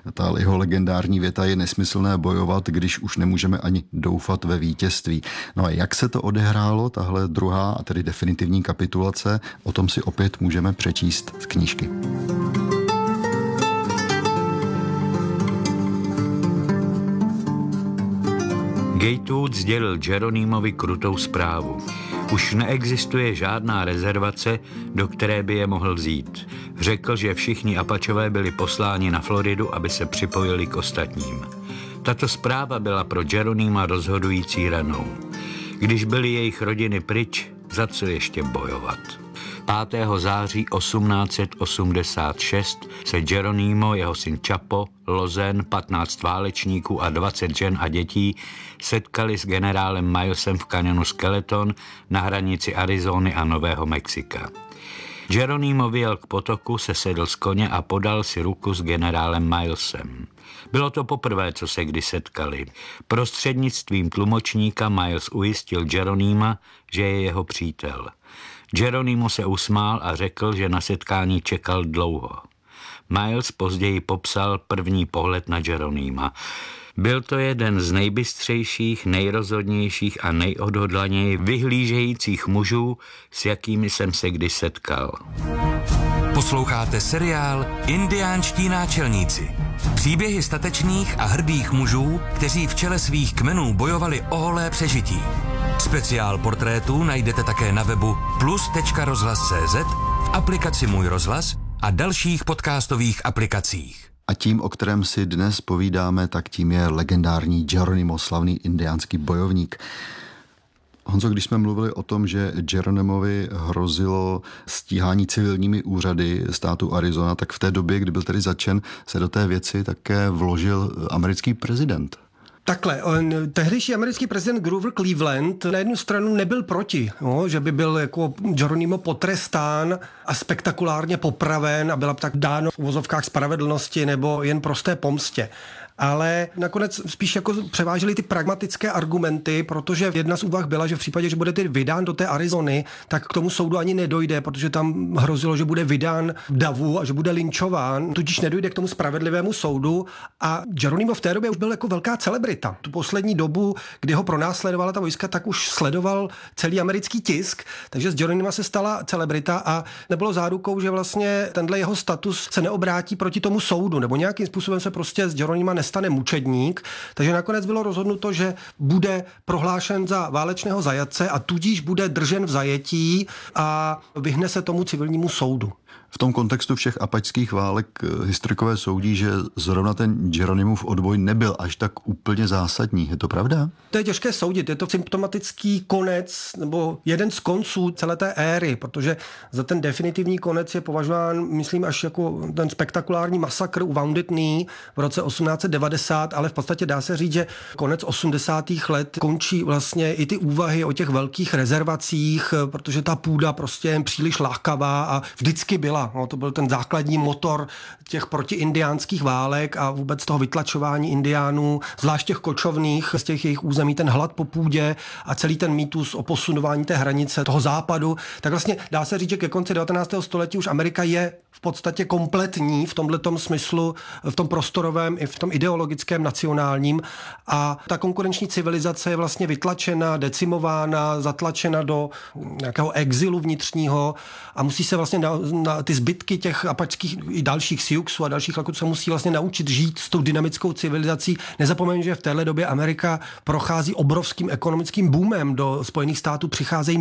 Ta jeho legendární věta je nesmyslné bojovat, když už nemůžeme ani doufat ve vítězství. No a jak se to odehrálo, tahle druhá a tedy definitivní kapitulace, o tom si opět můžeme přečíst z knížky. Gatewood sdělil Jeronimovi krutou zprávu. Už neexistuje žádná rezervace, do které by je mohl vzít. Řekl, že všichni Apačové byli posláni na Floridu, aby se připojili k ostatním. Tato zpráva byla pro Jeronima rozhodující ranou. Když byly jejich rodiny pryč, za co ještě bojovat? 5. září 1886 se Jeronimo, jeho syn Chapo, Lozen, 15 válečníků a 20 žen a dětí setkali s generálem Milesem v kaňonu Skeleton na hranici Arizony a Nového Mexika. Jeronimo vyjel k potoku, sesedl z koně a podal si ruku s generálem Milesem. Bylo to poprvé, co se kdy setkali. Prostřednictvím tlumočníka Miles ujistil Jeronima, že je jeho přítel. Jeronimo se usmál a řekl, že na setkání čekal dlouho. Miles později popsal první pohled na Jeronima. Byl to jeden z nejbystřejších, nejrozhodnějších a nejodhodlaněji vyhlížejících mužů, s jakými jsem se kdy setkal. Posloucháte seriál Indiánští náčelníci. Příběhy statečných a hrdých mužů, kteří v čele svých kmenů bojovali o holé přežití. Speciál portrétů najdete také na webu plus.rozhlas.cz, v aplikaci Můj rozhlas a dalších podcastových aplikacích. A tím, o kterém si dnes povídáme, tak tím je legendární Jeronimo, slavný indiánský bojovník. Honzo, když jsme mluvili o tom, že Jeronimovi hrozilo stíhání civilními úřady státu Arizona, tak v té době, kdy byl tedy zatčen, se do té věci také vložil americký prezident. Takhle, tehdejší americký prezident Grover Cleveland na jednu stranu nebyl proti, že by byl jako Jeronimo potrestán a spektakulárně popraven a byla tak dáno v uvozovkách spravedlnosti nebo jen prosté pomstě. Ale nakonec spíš jako převážily ty pragmatické argumenty, protože jedna z úvah byla, že v případě, že bude tedy vydán do té Arizony, tak k tomu soudu ani nedojde, protože tam hrozilo, že bude vydán davu a že bude lynčován, tudíž nedojde k tomu spravedlivému soudu. A Jeronimo v té době už byl jako velká celebrita. Tu poslední dobu, kdy ho pronásledovala ta vojska, tak už sledoval celý americký tisk, takže z Jeronima se stala celebrita a nebylo zárukou, že vlastně tenhle jeho status se neobrátí proti tomu soudu, nebo nějakým způsobem se prostě z Jeronima nestane mučedník, takže nakonec bylo rozhodnuto, že bude prohlášen za válečného zajatce a tudíž bude držen v zajetí a vyhne se tomu civilnímu soudu. V tom kontextu všech apačských válek historikové soudí, že zrovna ten Jeronimův odboj nebyl až tak úplně zásadní. Je to pravda? To je těžké soudit. Je to symptomatický konec nebo jeden z konců celé té éry, protože za ten definitivní konec je považován, myslím, až jako ten spektakulární masakr u Wounded Knee v roce 1890, ale v podstatě dá se říct, že konec 80. let končí vlastně i ty úvahy o těch velkých rezervacích, protože ta půda prostě je příliš lákavá a vždycky byla. No, to byl ten základní motor těch protiindiánských válek a vůbec toho vytlačování indiánů, zvlášť těch kočovných z těch jejich území, ten hlad po půdě a celý ten mýtus o posunování té hranice toho západu. Tak vlastně dá se říct, že ke konci 19. století už Amerika je v podstatě kompletní v tomhletom smyslu, v tom prostorovém i v tom ideologickém nacionálním a ta konkurenční civilizace je vlastně vytlačena, decimována, zatlačena do nějakého exilu vnitřního a musí se vlastně na ty zbytky těch apačských i dalších Siouxů a dalších lakotů se musí vlastně naučit žít s tou dynamickou civilizací. Nezapomeňme, že v téhle době Amerika prochází obrovským ekonomickým boomem. Do Spojených států přicházejí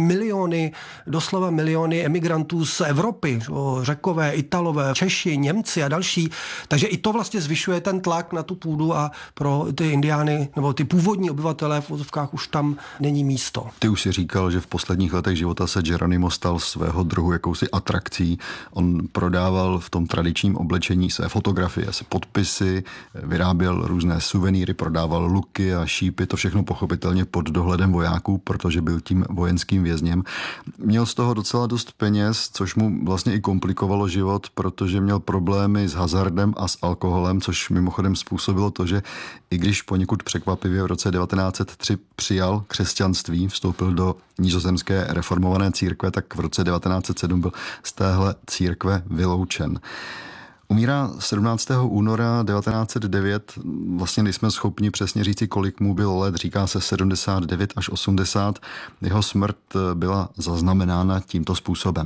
doslova miliony emigrantů z Evropy, Řekové, Italové, Češi, Němci a další. Takže i to vlastně zvyšuje ten tlak na tu půdu a pro ty indiány nebo ty původní obyvatelé v vozovkách už tam není místo. Ty už si říkal, že v posledních letech života se Jeronimo stal svého druhu jakousi atrakcí. On prodával v tom tradičním oblečení své fotografie, podpisy, vyráběl různé suvenýry, prodával luky a šípy, to všechno pochopitelně pod dohledem vojáků, protože byl tím vojenským vězněm. Měl z toho docela dost peněz, což mu vlastně i komplikovalo život, protože měl problémy s hazardem a s alkoholem, což mimochodem způsobilo to, že i když poněkud překvapivě v roce 1903 přijal křesťanství, vstoupil do nizozemské reformované církve, tak v roce 1907 byl z téhle církve vyloučen. Umírá 17. února 1909, vlastně nejsme schopni přesně říci, kolik mu bylo let, říká se 79 až 80. Jeho smrt byla zaznamenána tímto způsobem.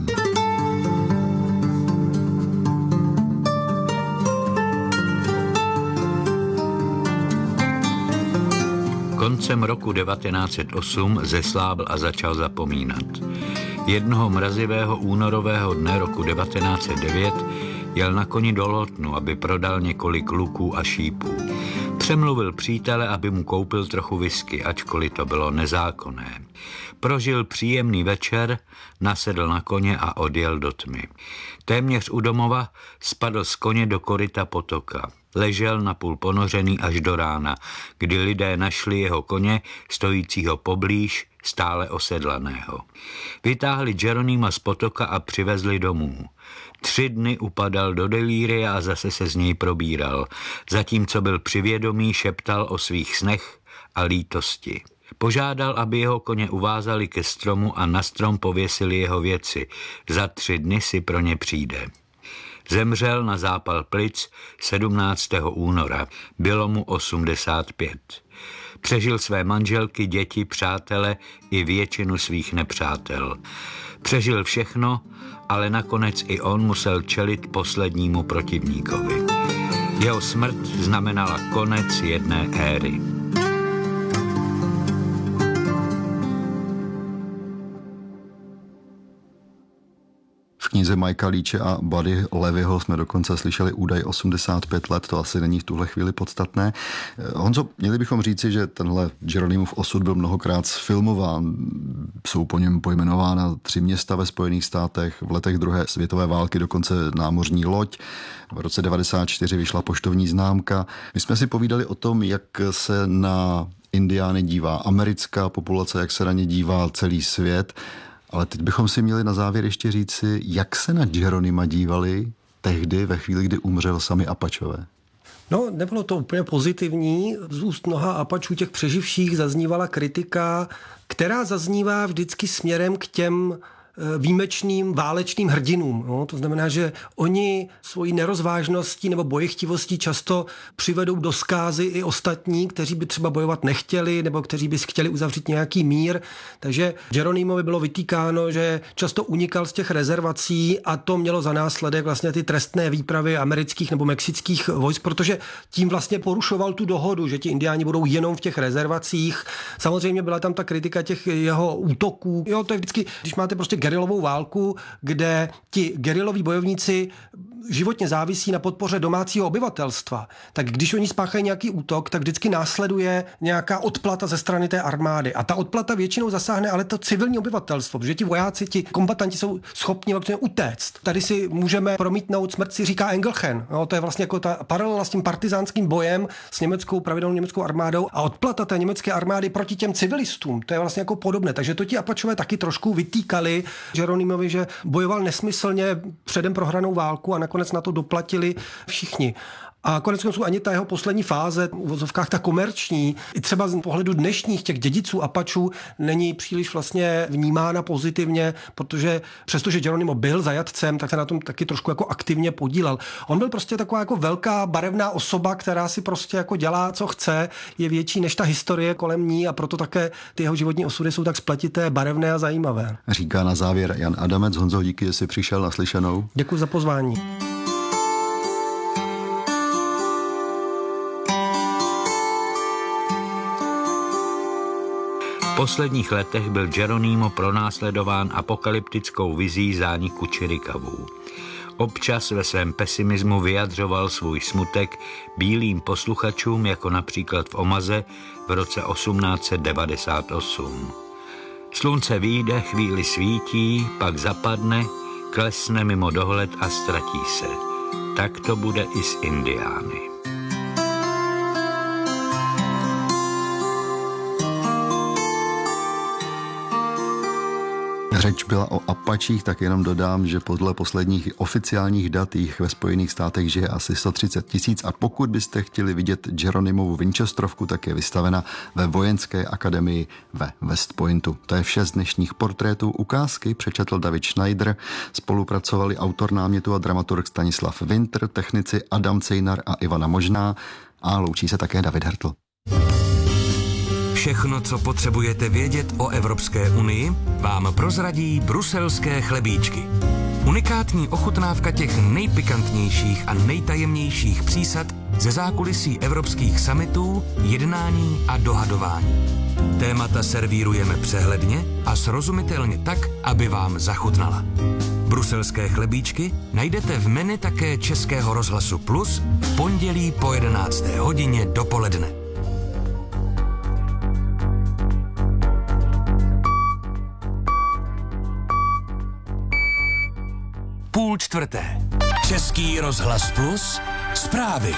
Koncem roku 1908 zeslábl a začal zapomínat. Jednoho mrazivého únorového dne roku 1909 jel na koni do Lotnu, aby prodal několik luků a šípů. Přemluvil přítele, aby mu koupil trochu whisky, ačkoliv to bylo nezákonné. Prožil příjemný večer, nasedl na koně a odjel do tmy. Téměř u domova spadl z koně do koryta potoka. Ležel napůl ponořený až do rána, kdy lidé našli jeho koně, stojícího poblíž, stále osedlaného. Vytáhli Jeronýma z potoka a přivezli domů. 3 dny upadal do delíria a zase se z něj probíral. Zatímco byl při vědomí, šeptal o svých snech a lítosti. Požádal, aby jeho koně uvázali ke stromu a na strom pověsili jeho věci. Za 3 dny si pro ně přijde. Zemřel na zápal plic 17. února. Bylo mu 85. Přežil své manželky, děti, přátele i většinu svých nepřátel. Přežil všechno, ale nakonec i on musel čelit poslednímu protivníkovi. Jeho smrt znamenala konec jedné éry. V knize Mikea Leache a Buddy Levyho jsme dokonce slyšeli údaj 85 let, to asi není v tuhle chvíli podstatné. Honzo, měli bychom říci, že tenhle Jeronýmův osud byl mnohokrát sfilmován. Jsou po něm pojmenována 3 města ve Spojených státech, v letech druhé světové války dokonce námořní loď. V roce 1994 vyšla poštovní známka. My jsme si povídali o tom, jak se na Indiány dívá americká populace, jak se na ně dívá celý svět. Ale teď bychom si měli na závěr ještě říci, jak se na Jeronýma dívali tehdy, ve chvíli, kdy umřel sami Apačové. No, nebylo to úplně pozitivní. Z úst mnoha Apačů těch přeživších zaznívala kritika, která zaznívá vždycky směrem k těm výjimečným válečným hrdinům. No, to znamená, že oni svojí nerozvážností nebo bojechtivostí často přivedou do zkázy i ostatní, kteří by třeba bojovat nechtěli nebo kteří by chtěli uzavřít nějaký mír. Takže Jeronýmovi bylo vytýkáno, že často unikal z těch rezervací a to mělo za následek vlastně ty trestné výpravy amerických nebo mexických vojsk, protože tím vlastně porušoval tu dohodu, že ti indiáni budou jenom v těch rezervacích. Samozřejmě byla tam ta kritika těch jeho útoků. Jo, to je vždycky, když máte prostě gerilovou válku, kde ti geriloví bojovníci životně závisí na podpoře domácího obyvatelstva, tak když oni spáchají nějaký útok, tak vždycky následuje nějaká odplata ze strany té armády. A ta odplata většinou zasáhne ale to civilní obyvatelstvo, protože ti vojáci, ti kombatanti jsou schopni vlastně utéct. Tady si můžeme promítnout, smrt si říká Engelchen. No, to je vlastně jako ta paralela s tím partizánským bojem s německou pravidelnou německou armádou a odplata té německé armády proti těm civilistům. To je vlastně jako podobné. Takže to ti Apačové taky trošku vytýkali Jeronýmovi, že bojoval nesmyslně předem prohranou válku a nakonec na to doplatili všichni. A konec konců ani ta jeho poslední fáze, v uvozovkách ta komerční, i třeba z pohledu dnešních těch dědiců Apačů není příliš vlastně vnímána pozitivně, protože přestože Jeronýmo byl zajatcem, tak se na tom taky trošku jako aktivně podílel. On byl prostě taková jako velká barevná osoba, která si prostě jako dělá, co chce, je větší než ta historie kolem ní a proto také ty jeho životní osudy jsou tak spletité, barevné a zajímavé. Říká na závěr Jan Adamec. Honzo, díky, že jsi přišel na slyšenou. Děkuji za pozvání. V posledních letech byl Jeronýmo pronásledován apokalyptickou vizí zániku Chiricahů. Občas ve svém pesimismu vyjadřoval svůj smutek bílým posluchačům, jako například v Omaze v roce 1898. Slunce vyjde, chvíli svítí, pak zapadne, klesne mimo dohled a ztratí se. Tak to bude i s Indiány. řeč byla o Apačích, tak jenom dodám, že podle posledních oficiálních dat jich ve Spojených státech žije asi 130 000 a pokud byste chtěli vidět Geronimovu Winchesterovku, tak je vystavena ve Vojenské akademii ve West Pointu. To je vše z dnešních portrétů. Ukázky přečetl David Schneider, spolupracovali autor námětu a dramaturg Stanislav Winter, technici Adam Cejnar a Ivana Možná a loučí se také David Hertl. Všechno, co potřebujete vědět o Evropské unii, vám prozradí bruselské chlebíčky. Unikátní ochutnávka těch nejpikantnějších a nejtajemnějších přísad ze zákulisí evropských summitů, jednání a dohadování. Témata servírujeme přehledně a srozumitelně tak, aby vám zachutnala. Bruselské chlebíčky najdete v menu také Českého rozhlasu Plus v pondělí po 11. hodině dopoledne. 3:30. Český rozhlas Plus, zprávy.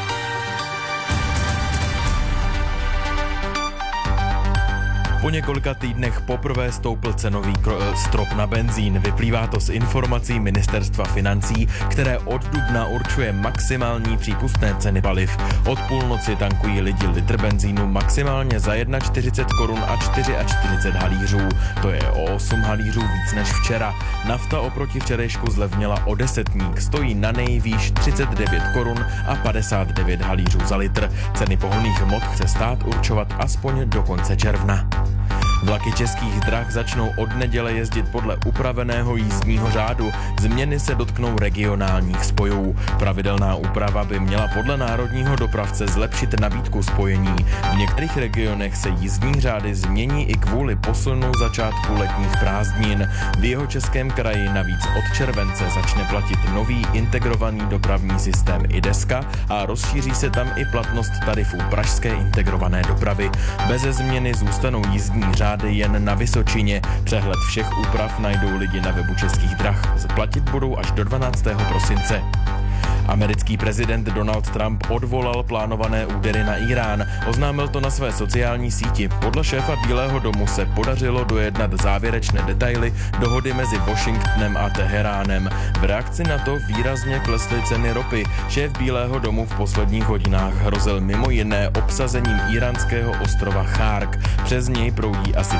Po několika týdnech poprvé stoupl cenový strop na benzín. Vyplývá to z informací Ministerstva financí, které od dubna určuje maximální přípustné ceny paliv. Od půlnoci tankují lidi litr benzínu maximálně za 41 korun a 44 halířů. To je o 8 halířů víc než včera. Nafta oproti včerejšku zlevnila o desetník. Stojí na nejvýš 39 korun a 59 halířů za litr. Ceny pohonných hmot chce stát určovat aspoň do konce června. Vlaky Českých drah začnou od neděle jezdit podle upraveného jízdního řádu. Změny se dotknou regionálních spojů. Pravidelná úprava by měla podle národního dopravce zlepšit nabídku spojení. V některých regionech se jízdní řády změní i kvůli posunu začátku letních prázdnin. V Jihočeském kraji navíc od července začne platit nový integrovaný dopravní systém IDESKA a rozšíří se tam i platnost tarifů pražské integrované dopravy. Beze změny zůstanou jízdní řády jen na Vysočině. Přehled všech úprav najdou lidi na webu Českých drah. Platit budou až do 12. prosince. Americký prezident Donald Trump odvolal plánované údery na Irán. Oznámil to na své sociální síti. Podle šéfa Bílého domu se podařilo dojednat závěrečné detaily dohody mezi Washingtonem a Teheránem. V reakci na to výrazně klesly ceny ropy. Šéf Bílého domu v posledních hodinách hrozil mimo jiné obsazením iránského ostrova Chárk. Přes něj proudí asi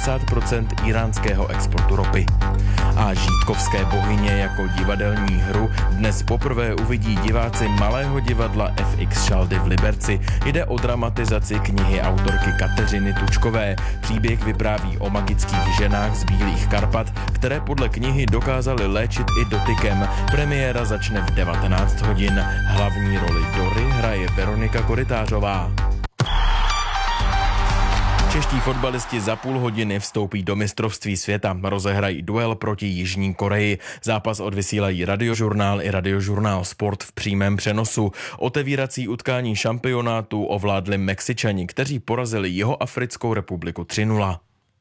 90% iránského exportu ropy. A Žítkovské bohyně jako divadelní hru dnes poprvé uvidí diváci Malého divadla FX Šaldy v Liberci. Jde o dramatizaci knihy autorky Kateřiny Tučkové. Příběh vypráví o magických ženách z Bílých Karpat, které podle knihy dokázaly léčit i dotykem. Premiéra začne v 19 hodin. Hlavní roli Dory hraje Veronika Korytářová. Čeští fotbalisti za půl hodiny vstoupí do mistrovství světa. Rozehrají duel proti Jižní Koreji. Zápas odvysílají Radiožurnál i Radiožurnál Sport v přímém přenosu. Otevírací utkání šampionátu ovládli Mexičani, kteří porazili Jihoafrickou republiku 3-0.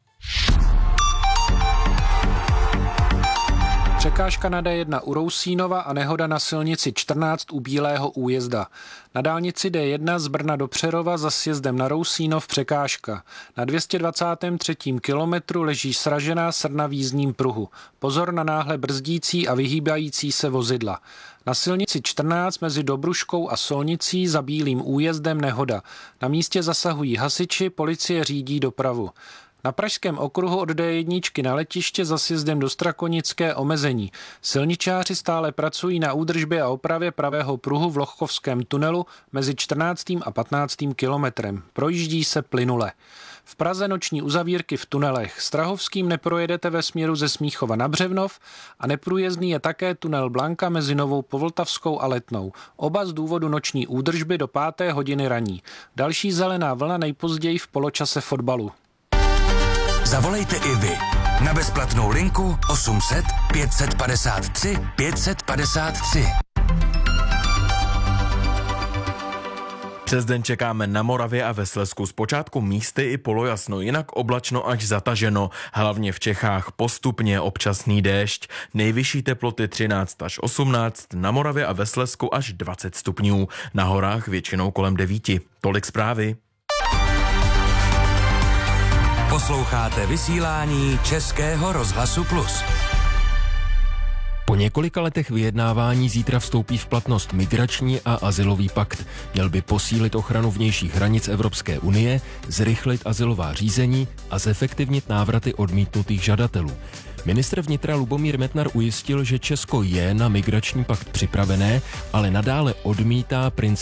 Překážka na D1 u Rousínova a nehoda na silnici 14 u Bílého újezda. Na dálnici D1 z Brna do Přerova za sjezdem na Rousínov překážka. Na 223. kilometru leží sražená srna v jízdním pruhu. Pozor na náhle brzdící a vyhýbající se vozidla. Na silnici 14 mezi Dobruškou a Solnicí za Bílým újezdem nehoda. Na místě zasahují hasiči, policie řídí dopravu. Na Pražském okruhu od D1 na letiště za sjezdem do Strakonické omezení. Silničáři stále pracují na údržbě a opravě pravého pruhu v Lochkovském tunelu mezi 14. a 15. kilometrem. Projíždí se plynule. V Praze noční uzavírky v tunelech. Strahovským neprojedete ve směru ze Smíchova na Břevnov a neprůjezdný je také tunel Blanka mezi Novou Povltavskou a Letnou. Oba z důvodu noční údržby do 5. hodiny raní. Další zelená vlna nejpozději v poločase fotbalu. Zavolejte i vy na bezplatnou linku 800 553 553. Přes den čekáme na Moravě a ve Slezsku zpočátku místy i polojasno, jinak oblačno až zataženo. Hlavně v Čechách postupně občasný déšť. Nejvyšší teploty 13 až 18, na Moravě a ve Slezsku až 20 stupňů. Na horách většinou kolem 9. Tolik zprávy. Posloucháte vysílání Českého rozhlasu Plus. Po několika letech vyjednávání zítra vstoupí v platnost migrační a azylový pakt. Měl by posílit ochranu vnějších hranic Evropské unie, zrychlit azylová řízení a zefektivnit návraty odmítnutých žadatelů. Ministr vnitra Lubomír Metnar ujistil, že Česko je na migrační pakt připravené, ale nadále odmítá princip